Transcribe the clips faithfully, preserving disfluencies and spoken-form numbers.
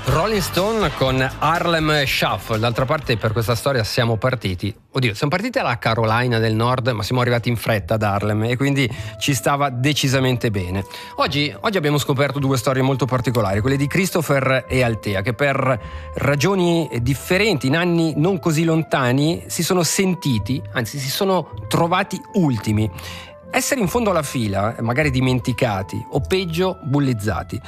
Rolling Stone con Harlem Shuffle. D'altra parte, per questa storia siamo partiti, oddio, siamo partiti dalla Carolina del Nord, ma siamo arrivati in fretta ad Harlem e quindi ci stava decisamente bene. Oggi, oggi abbiamo scoperto due storie molto particolari, quelle di Christopher e Althea, che per ragioni differenti, in anni non così lontani, si sono sentiti, anzi si sono trovati ultimi. Essere in fondo alla fila, magari dimenticati, o peggio, bullizzati.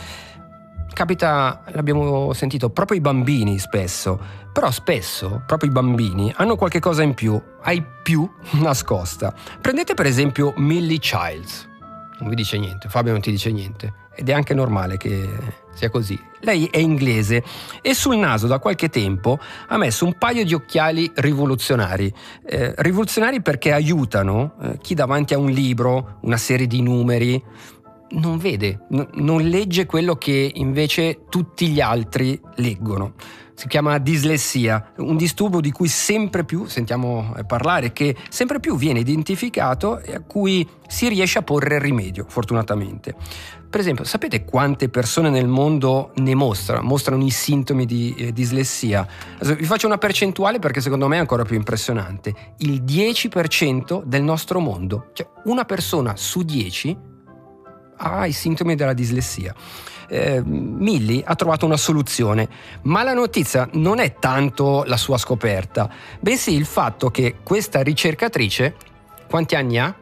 Capita, l'abbiamo sentito, proprio i bambini spesso, però spesso proprio i bambini hanno qualche cosa in più, ai più nascosta. Prendete per esempio Millie Childs, non vi dice niente, Fabio non ti dice niente, ed è anche normale che sia così. Lei è inglese e sul naso da qualche tempo ha messo un paio di occhiali rivoluzionari, eh, rivoluzionari perché aiutano eh, chi davanti a un libro, una serie di numeri, non vede, n- non legge quello che invece tutti gli altri leggono. Si chiama dislessia, un disturbo di cui sempre più sentiamo parlare, che sempre più viene identificato e a cui si riesce a porre rimedio, fortunatamente. Per esempio, sapete quante persone nel mondo ne mostrano, mostrano i sintomi di eh, dislessia? Adesso vi faccio una percentuale perché secondo me è ancora più impressionante. Il dieci per cento del nostro mondo, cioè una persona su dieci ha i sintomi della dislessia. Eh, Millie ha trovato una soluzione, ma la notizia non è tanto la sua scoperta, bensì il fatto che questa ricercatrice, quanti anni ha?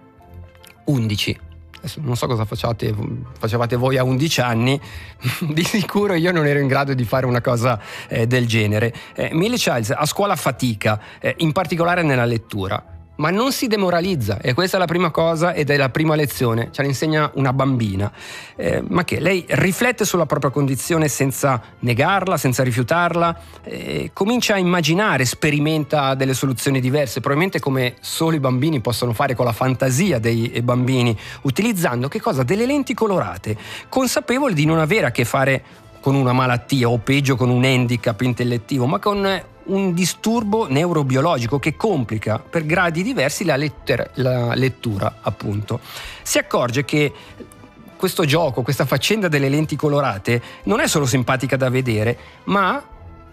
undici. Adesso non so cosa facevate, facevate voi a undici anni, di sicuro io non ero in grado di fare una cosa eh, del genere. Eh, Millie Childs a scuola fatica, eh, in particolare nella lettura. Ma non si demoralizza, e questa è la prima cosa ed è la prima lezione, ce la insegna una bambina, eh, ma che lei riflette sulla propria condizione senza negarla, senza rifiutarla, eh, comincia a immaginare, sperimenta delle soluzioni diverse, probabilmente come solo i bambini possono fare con la fantasia dei bambini, utilizzando che cosa? Delle lenti colorate, consapevoli di non avere a che fare con una malattia o peggio con un handicap intellettivo, ma con un disturbo neurobiologico che complica per gradi diversi la, letter- la lettura, appunto. Si accorge che questo gioco, questa faccenda delle lenti colorate non è solo simpatica da vedere, ma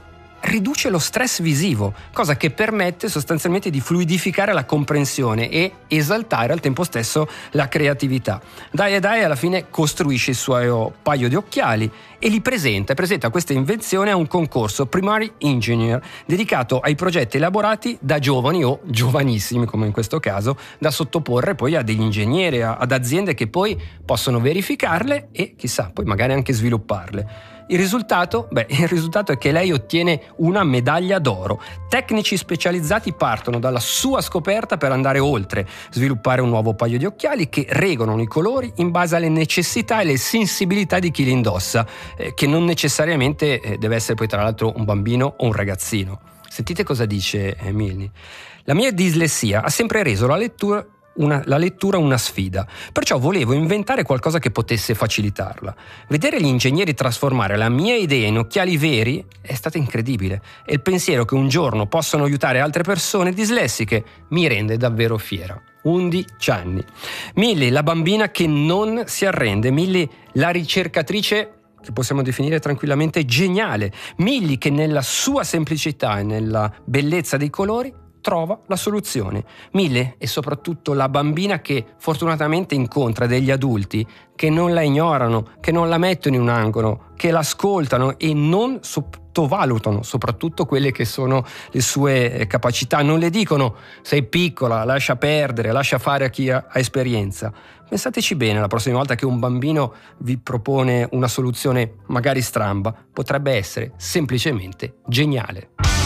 riduce lo stress visivo, cosa che permette sostanzialmente di fluidificare la comprensione e esaltare al tempo stesso la creatività. Dai e Dai alla fine costruisce il suo paio di occhiali e li presenta, presenta questa invenzione a un concorso Primary Engineer dedicato ai progetti elaborati da giovani o giovanissimi, come in questo caso, da sottoporre poi a degli ingegneri, ad aziende che poi possono verificarle e chissà, poi magari anche svilupparle. Il risultato? Beh, il risultato è che lei ottiene una medaglia d'oro. Tecnici specializzati partono dalla sua scoperta per andare oltre, sviluppare un nuovo paio di occhiali che regolano i colori in base alle necessità e le sensibilità di chi li indossa, eh, che non necessariamente eh, deve essere poi tra l'altro un bambino o un ragazzino. Sentite cosa dice eh, Millie. La mia dislessia ha sempre reso la lettura Una, la lettura una sfida, perciò volevo inventare qualcosa che potesse facilitarla. Vedere gli ingegneri trasformare la mia idea in occhiali veri è stato incredibile e il pensiero che un giorno possano aiutare altre persone dislessiche mi rende davvero fiera. undici anni. Millie, la bambina che non si arrende, Millie, la ricercatrice che possiamo definire tranquillamente geniale, Millie che nella sua semplicità e nella bellezza dei colori trova la soluzione. Millie è soprattutto la bambina che fortunatamente incontra degli adulti che non la ignorano, che non la mettono in un angolo, che l'ascoltano e non sottovalutano soprattutto quelle che sono le sue capacità. Non le dicono sei piccola, lascia perdere, lascia fare a chi ha esperienza. Pensateci bene la prossima volta che un bambino vi propone una soluzione magari stramba, potrebbe essere semplicemente geniale.